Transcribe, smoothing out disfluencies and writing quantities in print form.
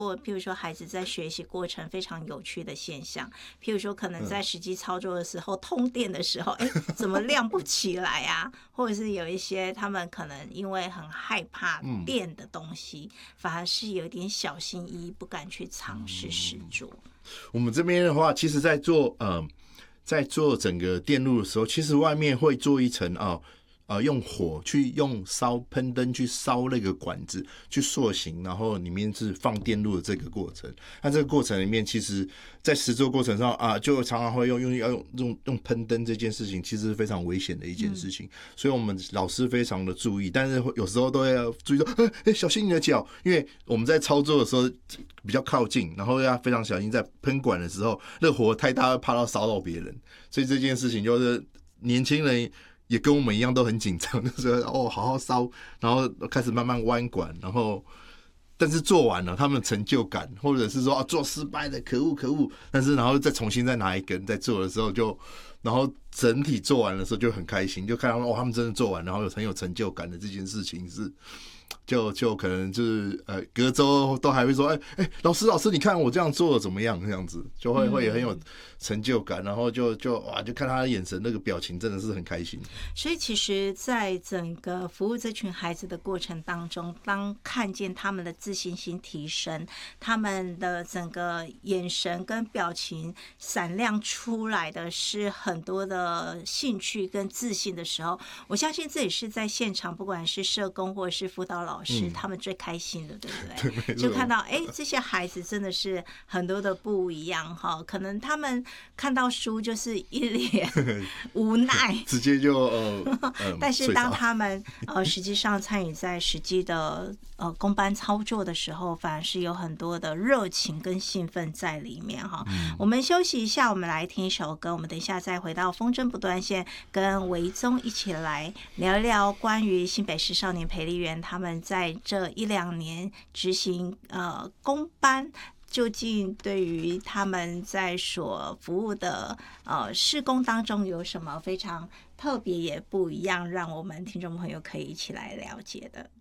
或譬如说孩子在学习过程非常有趣的现象，譬如说可能在实际操作的时候，通电的时候，怎么亮不起来啊？或者是有一些他们可能因为很害怕电的东西，反而是有点小心翼翼，不敢去尝试试做。 我们这边的话，其实在做整个电路的时候，其实外面会做一层用火去用烧喷灯去烧那个管子去塑形，然后里面是放电路的这个过程。那这个过程里面，其实在实作过程上就常常会用喷灯这件事情，其实是非常危险的一件事情。所以我们老师非常的注意，但是有时候都要注意说，小心你的脚，因为我们在操作的时候比较靠近，然后要非常小心，在喷管的时候，那火太大会怕到烧到别人。所以这件事情就是年轻人也跟我们一样都很紧张，就是好好烧，然后开始慢慢弯管，然后但是做完了，他们成就感，或者是说做失败的可恶，但是然后再重新再拿一根再做的时候然后整体做完的时候就很开心，就看到他们真的做完，然后很有成就感的这件事情是。就可能就是隔周都还会说老师你看我这样做的怎么样，这样子就会很有成就感，然后就看他的眼神那个表情真的是很开心。 所以其实在整个服务这群孩子的过程当中，当看见他们的自信心提升，他们的整个眼神跟表情闪亮出来的是很多的兴趣跟自信的时候，我相信这也是在现场不管是社工或者是辅导老师他们最开心的，对不对？就看到这些孩子真的是很多的不一样哈，可能他们看到书就是一脸无奈， 直接就但是当他们实际上参与在实际的公班操作的时候，反而是有很多的热情跟兴奋在里面哈。我们休息一下，我们来听一首歌，我们等一下再回到风筝不断线，跟维宗一起来聊一聊关于新北市少年培力园他们在这1-2年执行公班，究竟对于他们在所服务的事工当中有什么非常特别也不一样，让我们听众朋友可以一起来了解的。